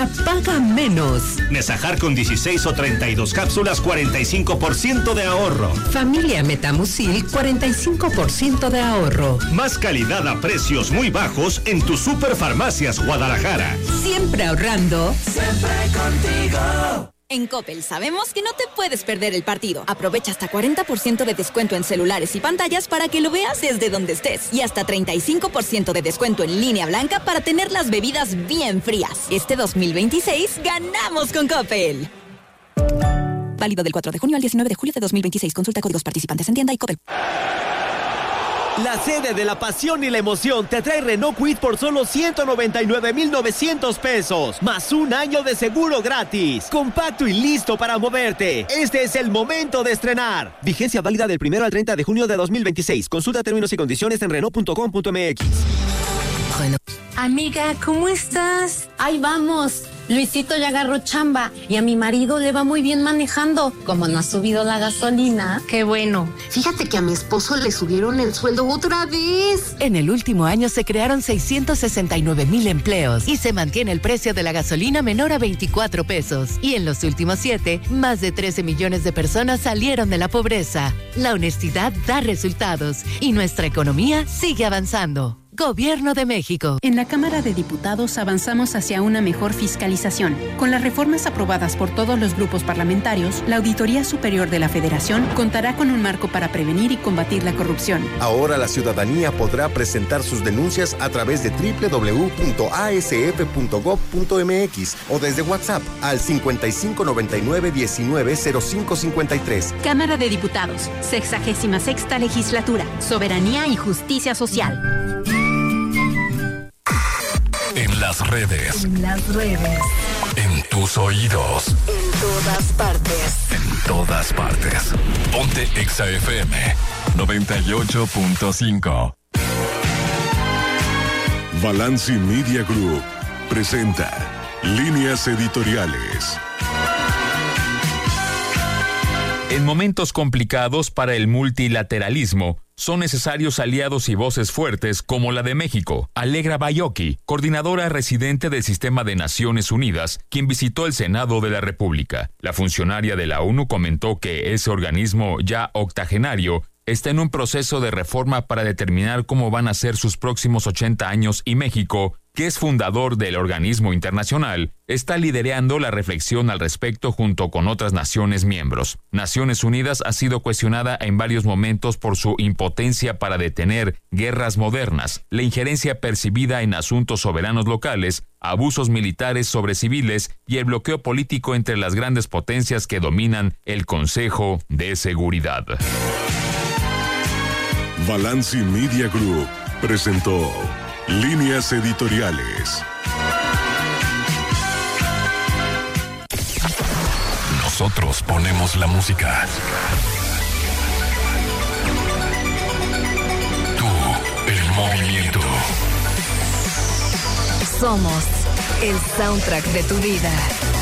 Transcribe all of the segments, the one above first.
Paga menos. Nesajar con 16 o 32 cápsulas, 45% de ahorro. Familia Metamucil, 45% de ahorro. Más calidad a precios muy bajos en tu Superfarmacias Guadalajara. Siempre ahorrando. Siempre contigo. En Coppel sabemos que no te puedes perder el partido. Aprovecha hasta 40% de descuento en celulares y pantallas para que lo veas desde donde estés. Y hasta 35% de descuento en línea blanca para tener las bebidas bien frías. Este 2026 ganamos con Coppel. Válido del 4 de junio al 19 de julio de 2026. Consulta códigos participantes en tienda y Coppel. La sede de la pasión y la emoción te trae Renault Kwid por solo 199,900 pesos, más un año de seguro gratis. Compacto y listo para moverte. Este es el momento de estrenar. Vigencia válida del 1 al 30 de junio de 2026. Consulta términos y condiciones en Renault.com.mx. Amiga, ¿cómo estás? Ahí vamos. Luisito ya agarró chamba y a mi marido le va muy bien manejando. Como no ha subido la gasolina. Qué bueno. Fíjate que a mi esposo le subieron el sueldo otra vez. En el último año se crearon 669,000 empleos y se mantiene el precio de la gasolina menor a 24 pesos. Y en los últimos 7, más de 13 millones de personas salieron de la pobreza. La honestidad da resultados y nuestra economía sigue avanzando. Gobierno de México. En la Cámara de Diputados avanzamos hacia una mejor fiscalización. Con las reformas aprobadas por todos los grupos parlamentarios, la Auditoría Superior de la Federación contará con un marco para prevenir y combatir la corrupción. Ahora la ciudadanía podrá presentar sus denuncias a través de www.asf.gov.mx o desde WhatsApp al 5599-190553. Cámara de Diputados, 66ª Legislatura, Soberanía y Justicia Social. En las redes. En las redes. En tus oídos. En todas partes. En todas partes. Ponte Exa FM 98.5. Balanci Media Group presenta Líneas Editoriales. En momentos complicados para el multilateralismo, son necesarios aliados y voces fuertes como la de México. Alegra Bayoki, coordinadora residente del Sistema de Naciones Unidas, quien visitó el Senado de la República. La funcionaria de la ONU comentó que ese organismo ya octogenario está en un proceso de reforma para determinar cómo van a ser sus próximos 80 años y México, que es fundador del organismo internacional, está liderando la reflexión al respecto junto con otras naciones miembros. Naciones Unidas ha sido cuestionada en varios momentos por su impotencia para detener guerras modernas, la injerencia percibida en asuntos soberanos locales, abusos militares sobre civiles y el bloqueo político entre las grandes potencias que dominan el Consejo de Seguridad. Balanci Media Group presentó Líneas Editoriales. Nosotros ponemos la música. Tú, el movimiento. Somos el soundtrack de tu vida.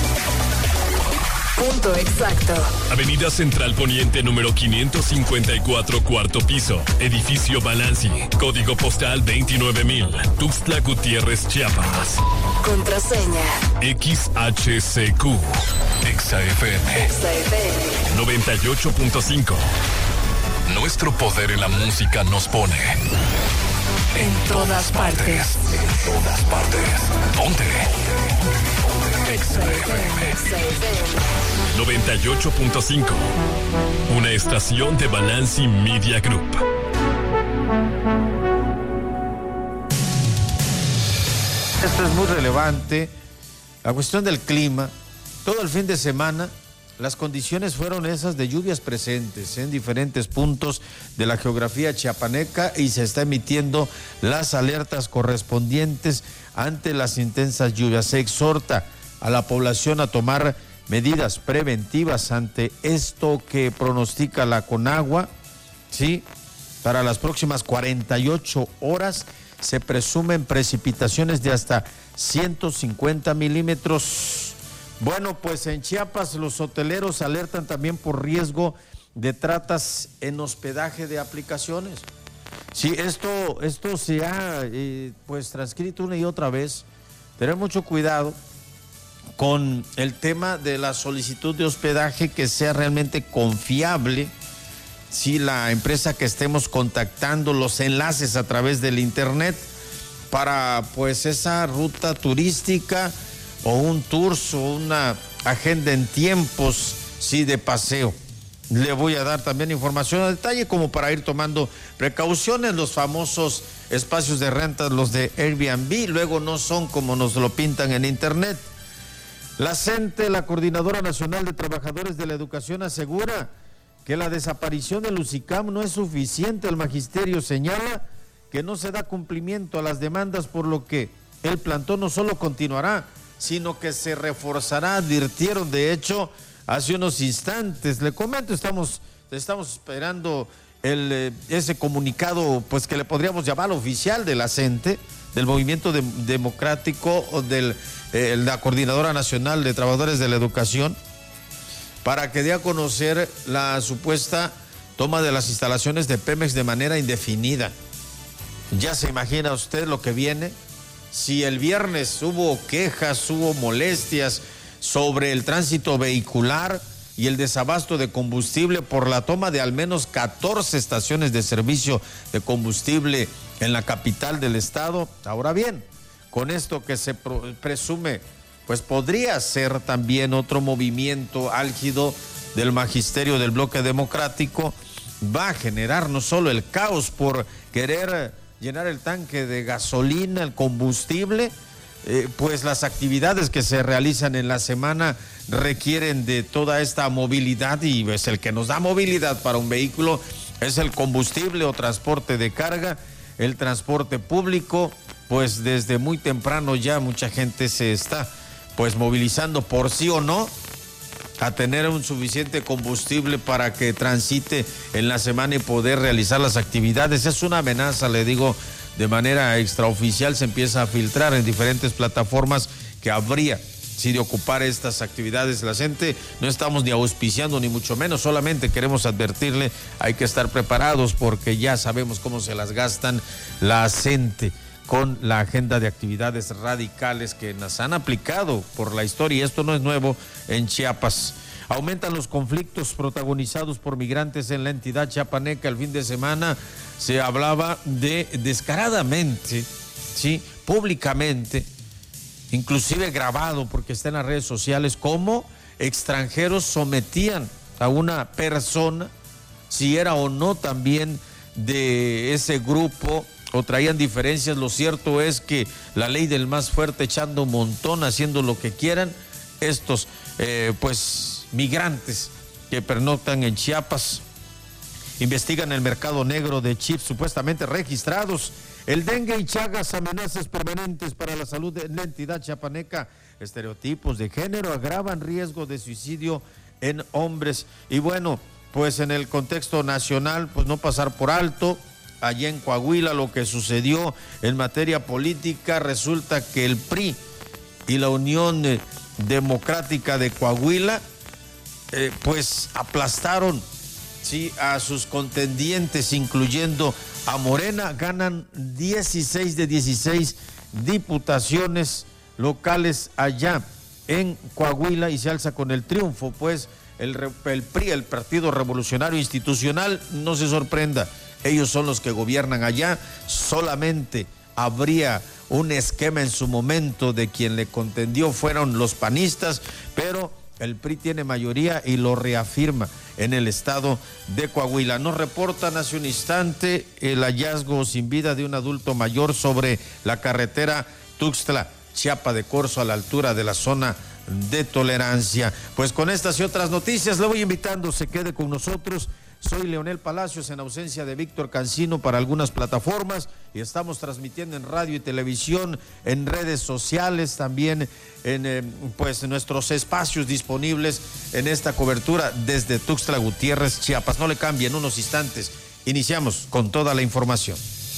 Punto exacto. Avenida Central Poniente número 554, cuarto piso. Edificio Balanci. Código postal 29000. Tuxtla Gutiérrez, Chiapas. Contraseña XHCQ. XFM 98.5. Nuestro poder en la música nos pone en todas partes. En todas partes. Ponte. XFM 98.5. Una estación de Balanci Media Group. Esto es muy relevante. La cuestión del clima. Todo el fin de semana las condiciones fueron esas de lluvias presentes en diferentes puntos de la geografía chiapaneca y se está emitiendo las alertas correspondientes ante las intensas lluvias. Se exhorta a la población a tomar medidas preventivas ante esto que pronostica la Conagua, ¿sí? Para las próximas 48 horas se presumen precipitaciones de hasta 150 milímetros. Bueno, pues en Chiapas los hoteleros alertan también por riesgo de tratas en hospedaje de aplicaciones. Sí, esto se ha pues transcrito una y otra vez. Tener mucho cuidado con el tema de la solicitud de hospedaje, que sea realmente confiable. Si la empresa que estemos contactando, los enlaces a través del internet para pues esa ruta turística o un tour o una agenda en tiempos, sí, de paseo. Le voy a dar también información a detalle como para ir tomando precauciones. Los famosos espacios de renta, los de Airbnb, luego no son como nos lo pintan en internet. La CENTE, la Coordinadora Nacional de Trabajadores de la Educación, asegura que la desaparición del UCICAM no es suficiente. El magisterio señala que no se da cumplimiento a las demandas, por lo que el plantón no solo continuará, sino que se reforzará, advirtieron de hecho hace unos instantes. Le comento, estamos esperando ese comunicado, pues que le podríamos llamar oficial de la CENTE, del Movimiento Democrático, o de la Coordinadora Nacional de Trabajadores de la Educación, para que dé a conocer la supuesta toma de las instalaciones de Pemex de manera indefinida. Ya se imagina usted lo que viene. Si el viernes hubo quejas, hubo molestias sobre el tránsito vehicular y el desabasto de combustible por la toma de al menos 14 estaciones de servicio de combustible en la capital del estado, ahora bien, con esto que se presume, pues podría ser también otro movimiento álgido del magisterio del bloque democrático, va a generar no solo el caos por querer llenar el tanque de gasolina, el combustible, pues las actividades que se realizan en la semana requieren de toda esta movilidad, y pues el que nos da movilidad para un vehículo es el combustible o transporte de carga, el transporte público. Pues desde muy temprano ya mucha gente se está pues movilizando por sí o no a tener un suficiente combustible para que transite en la semana y poder realizar las actividades. Es una amenaza, le digo, de manera extraoficial se empieza a filtrar en diferentes plataformas que habría si de ocupar estas actividades. La gente no estamos ni auspiciando ni mucho menos, solamente queremos advertirle, hay que estar preparados porque ya sabemos cómo se las gastan la gente con la agenda de actividades radicales que nos han aplicado por la historia, y esto no es nuevo en Chiapas. Aumentan los conflictos protagonizados por migrantes en la entidad chiapaneca. El fin de semana se hablaba de descaradamente, sí, públicamente, inclusive grabado porque está en las redes sociales, cómo extranjeros sometían a una persona, si era o no también de ese grupo, o traían diferencias. Lo cierto es que la ley del más fuerte echando un montón, haciendo lo que quieran, estos pues migrantes que pernoctan en Chiapas. Investigan el mercado negro de chips supuestamente registrados. El dengue y Chagas, amenazas permanentes para la salud de la entidad chiapaneca. Estereotipos de género agravan riesgo de suicidio en hombres. Y bueno, pues en el contexto nacional, pues no pasar por alto allá en Coahuila lo que sucedió en materia política. Resulta que el PRI y la Unión Democrática de Coahuila pues aplastaron, sí, a sus contendientes, incluyendo a Morena. Ganan 16 de 16 diputaciones locales allá en Coahuila y se alza con el triunfo, pues el PRI, el Partido Revolucionario Institucional, no se sorprenda, ellos son los que gobiernan allá. Solamente habría un esquema en su momento de quien le contendió fueron los panistas, pero el PRI tiene mayoría y lo reafirma en el estado de Coahuila. Nos reportan hace un instante el hallazgo sin vida de un adulto mayor sobre la carretera Tuxtla-Chiapa de Corzo, a la altura de la zona de tolerancia. Pues con estas y otras noticias le voy invitando, se quede con nosotros. Soy Leonel Palacios, en ausencia de Víctor Cancino para algunas plataformas, y estamos transmitiendo en radio y televisión, en redes sociales, también en pues nuestros espacios disponibles en esta cobertura desde Tuxtla Gutiérrez, Chiapas. No le cambie, en unos instantes iniciamos con toda la información.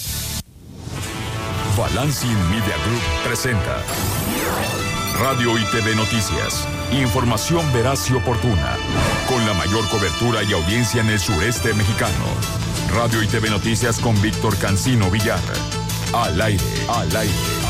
Balancing Media Group presenta Radio y TV Noticias. Información veraz y oportuna, con la mayor cobertura y audiencia en el sureste mexicano. Radio y TV Noticias con Víctor Cancino Villar. Al aire, al aire.